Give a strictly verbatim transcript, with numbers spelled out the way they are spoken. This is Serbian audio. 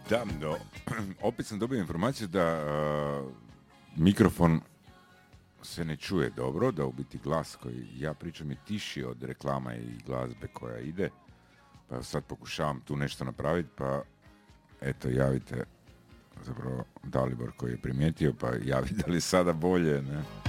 Da, no, opet sam dobio informaciju da uh, mikrofon se ne čuje dobro, da u biti glas koji ja pričam je tiši od reklama i glazbe koja ide, pa sad pokušavam tu nešto napraviti, pa eto, javite, zapravo Dalibor koji je primijetio, pa javi da li sada bolje, ne?